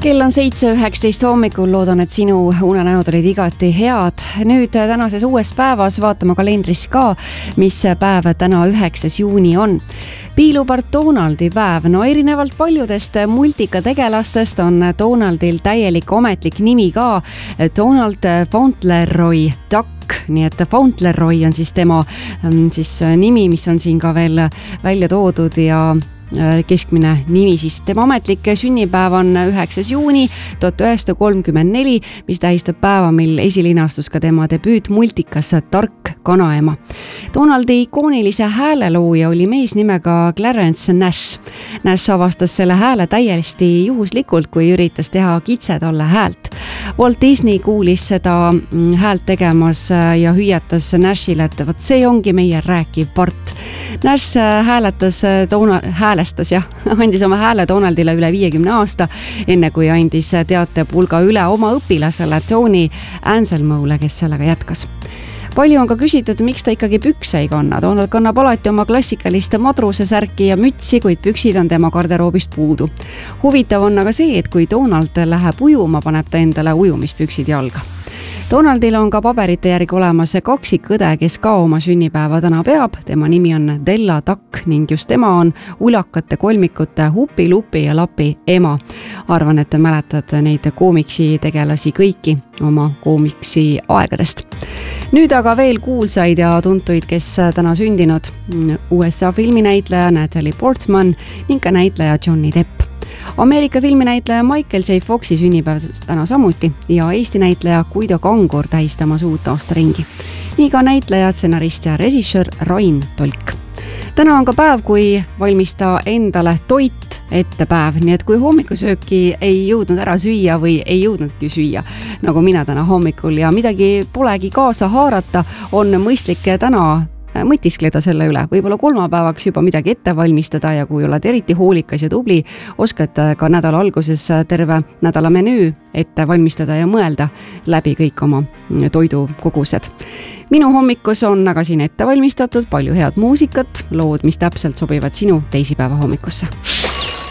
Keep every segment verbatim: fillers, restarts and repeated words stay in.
Kell on seitse üheksateist hommikul, loodan, et sinu unenäod olid igati head. Nüüd tänases uues päevas vaatame kalendris ka, mis päev täna üheksas juuni on. Piilupart Donaldi päev. No erinevalt paljudest multikategelastest on Donaldil täielik ametlik nimi ka Donald Fauntleroy Duck. Nii et Fauntleroy on siis tema siis nimi, mis on siin ka veel välja toodud ja keskmine nimi siis. Tema ametlik sünnipäev on üheksas juuni tuhat üheksasada kolmkümmend neli, mis tähistab päeva, mil esilinastus ka tema debüüt multikas Tark kanaema. Donaldi ikoonilise häälelooja oli mees nimega Clarence Nash. Nash avastas selle hääle täiesti juhuslikult, kui üritas teha kitse talle häält. Walt Disney kuulis seda häält tegemas ja hüüatas Nashile, et võt see ongi meie rääkiv part. Nash hääletas Donald, häälestas jah, andis oma hääle Donaldile üle viiekümne aasta, enne kui andis teate pulga üle oma õpilasele Tony Anselmole, kes sellega jätkas. Palju on ka küsitud, miks ta ikkagi pükse ei kanna. Donald kannab alati oma klassikalist madrusesärki ja mütsi, kuid püksid on tema garderoobist puudu. Huvitav on aga see, et kui Donald läheb ujuma, paneb ta endale ujumispüksid jalga. Donaldil on ka paberite järgi olemas kaksikõde, kes ka oma sünnipäeva täna peab. Tema nimi on Della Duck ning just tema on ulakate kolmikute Hupi, Lupi ja Lapi ema. Arvan, et mäletad neid koomiksi tegelasi kõiki oma koomiksi aegadest. Nüüd aga veel kuulsaid ja tuntuid, kes täna sündinud. U S A filminäitleja Natalie Portman ning ka näitleja Johnny Depp. Ameerika filminäitleja Michael J. Foxi sünnipäev täna samuti ja Eesti näitleja Guido Kangur tähistamas uut aastaringi. Nii ka näitleja, stsenarist ja režissöör Rain Tolk. Täna on ka päev, kui valmista endale toit ette päev, nii et kui hommikusööki ei jõudnud ära süüa või ei jõudnudki süüa, nagu mina täna hommikul ja midagi polegi kaasa haarata, on mõistlik täna mõtiskleda selle üle. Võib-olla kolmapäevaks juba midagi ette valmistada ja kui oled eriti hoolikas ja tubli, oskad ka nädala alguses terve nädala menüü ette valmistada ja mõelda läbi kõik oma toidukogused. Minu hommikus on aga siin ette valmistatud palju head muusikat, lood, mis täpselt sobivad sinu teisipäeva hommikusse.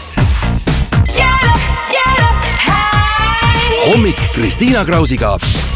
Hommik Kristiina Krausiga.